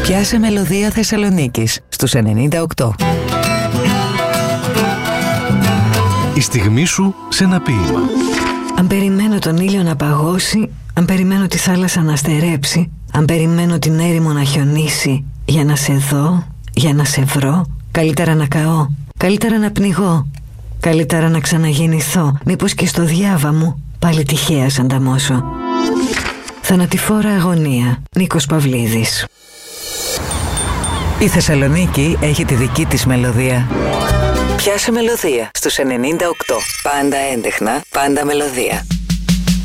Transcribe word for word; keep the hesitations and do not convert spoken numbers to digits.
Πιάσε μελωδία Θεσσαλονίκης στους ενενήντα οκτώ. Η στιγμή σου σε ένα ποίημα. Αν περιμένω τον ήλιο να παγώσει, αν περιμένω τη θάλασσα να στερέψει, αν περιμένω την έρημο να χιονίσει, για να σε δω, για να σε βρω, καλύτερα να καώ, καλύτερα να πνιγώ, καλύτερα να ξαναγεννηθώ, μήπως και στο διάβα μου πάλι τυχαία σ' ανταμώσω. Θανατηφόρα αγωνία. Νίκος Παυλίδης. Η Θεσσαλονίκη έχει τη δική της μελωδία. Πιάσε μελωδία στους ενενήντα οκτώ. Πάντα έντεχνα, πάντα μελωδία.